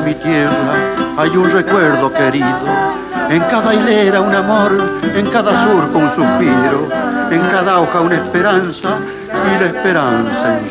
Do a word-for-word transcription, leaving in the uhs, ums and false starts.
mi tierra hay un recuerdo querido. En cada hilera un amor, en cada surco un suspiro, en cada hoja una esperanza y la esperanza en